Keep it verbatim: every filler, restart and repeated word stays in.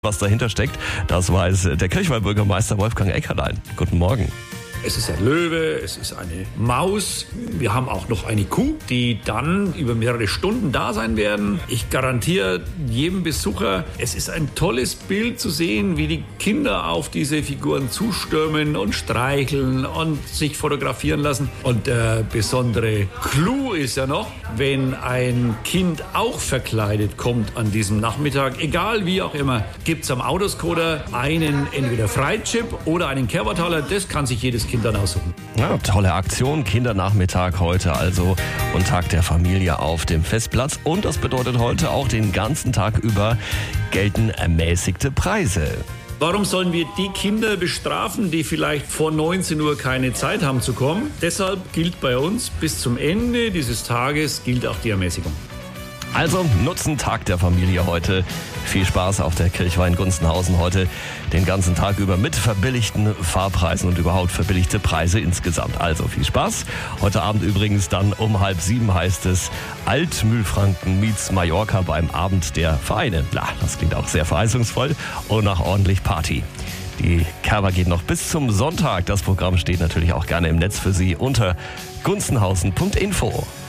Was dahinter steckt, das weiß der Kirchweih-Bürgermeister Wolfgang Eckerlein. Guten Morgen. Es ist ein Löwe, es ist eine Maus. Wir haben auch noch eine Kuh, die dann über mehrere Stunden da sein werden. Ich garantiere jedem Besucher, es ist ein tolles Bild zu sehen, wie die Kinder auf diese Figuren zustürmen und streicheln und sich fotografieren lassen. Und der besondere Clou ist ja noch, wenn ein Kind auch verkleidet kommt an diesem Nachmittag, egal wie auch immer, gibt es am Autoscoder einen entweder Freichip oder einen Kerbataler. Das kann sich jedes Kind dann aussuchen. Ja, tolle Aktion, Kindernachmittag heute also und Tag der Familie auf dem Festplatz. Und das bedeutet heute auch den ganzen Tag über gelten ermäßigte Preise. Warum sollen wir die Kinder bestrafen, die vielleicht vor neunzehn Uhr keine Zeit haben zu kommen? Deshalb gilt bei uns, bis zum Ende dieses Tages gilt auch die Ermäßigung. Also nutzen Tag der Familie heute. Viel Spaß auf der Kirchweih in Gunzenhausen heute den ganzen Tag über mit verbilligten Fahrpreisen und überhaupt verbilligte Preise insgesamt. Also viel Spaß. Heute Abend übrigens dann um halb sieben heißt es Altmühlfranken meets Mallorca beim Abend der Vereine. Ja, das klingt auch sehr verheißungsvoll und nach ordentlich Party. Die Kerber geht noch bis zum Sonntag. Das Programm steht natürlich auch gerne im Netz für Sie unter gunzenhausen punkt info.